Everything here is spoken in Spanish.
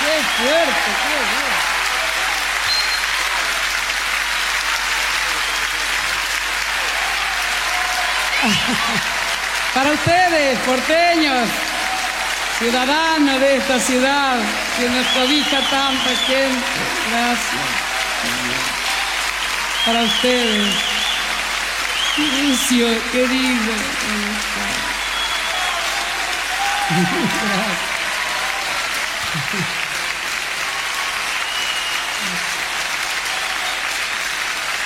¡Qué fuerte, qué fuerte! Para ustedes, porteños, ciudadanos de esta ciudad, que nos cobija tanta gente. Gracias. Para ustedes. Lucio, querido. Gracias.